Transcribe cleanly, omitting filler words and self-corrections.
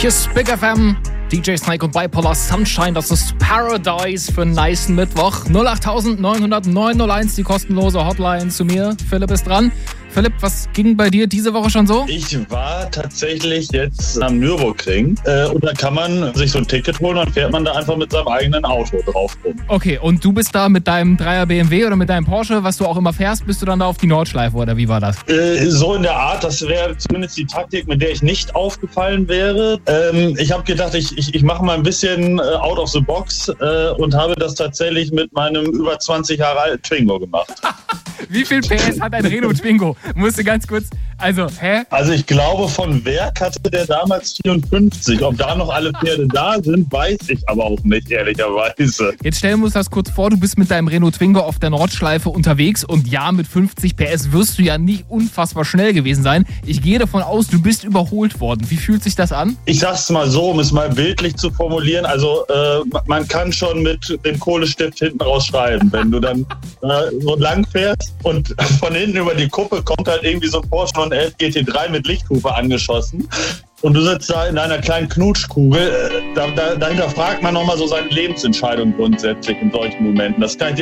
Hier ist Big FM, DJ Snake und Bipolar Sunshine. Das ist Paradise für einen nice Mittwoch. 08900 die kostenlose Hotline zu mir. Philipp ist dran. Philipp, was ging bei dir diese Woche schon so? Ich war tatsächlich jetzt am Nürburgring und da kann man sich so ein Ticket holen und fährt man da einfach mit seinem eigenen Auto drauf rum. Okay, und du bist da mit deinem 3er BMW oder mit deinem Porsche, was du auch immer fährst, bist du dann da auf die Nordschleife oder wie war das? So in der Art, das wäre zumindest die Taktik, mit der ich nicht aufgefallen wäre. Ich habe gedacht, ich mache mal ein bisschen out of the box und habe das tatsächlich mit meinem über 20 Jahre alten Twingo gemacht. Wie viel PS hat ein Renault Twingo? Musste ganz kurz, also, Also ich glaube, von Werk hatte der damals 54. Ob da noch alle Pferde da sind, weiß ich aber auch nicht, ehrlicherweise. Jetzt stellen wir uns das kurz vor, du bist mit deinem Renault Twingo auf der Nordschleife unterwegs und ja, mit 50 PS wirst du ja nicht unfassbar schnell gewesen sein. Ich gehe davon aus, du bist überholt worden. Wie fühlt sich das an? Ich sag's mal so, um es mal bildlich zu formulieren, also man kann schon mit dem Kohlestift hinten raus schreiben, wenn du dann so lang fährst und von hinten über die Kuppe kommt halt irgendwie so ein Porsche 911 GT3 mit Lichthupe angeschossen und du sitzt da in einer kleinen Knutschkugel. Da hinterfragt man nochmal so seine Lebensentscheidung grundsätzlich in solchen Momenten. Das kann ich dir